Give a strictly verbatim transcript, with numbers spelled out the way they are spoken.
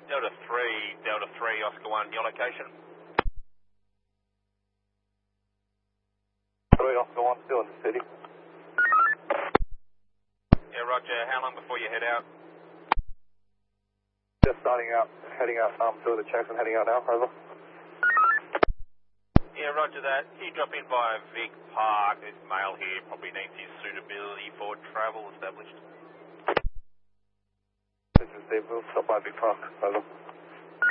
Delta three, Delta three, Oscar one, your location? three, Oscar one, still in the city. Yeah, roger. How long before you head out? Just starting out, heading out, um, doing the checks and heading out now, over. Yeah, roger that. Can you drop in by Vic Park? This male here probably needs his suitability for travel established. This is Steve, we'll stop by Big Park, over.